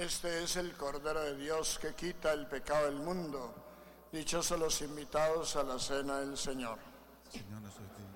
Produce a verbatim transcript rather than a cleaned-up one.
Este es el Cordero de Dios que quita el pecado del mundo. Dichosos los invitados a la cena del Señor. Señor, no soy digno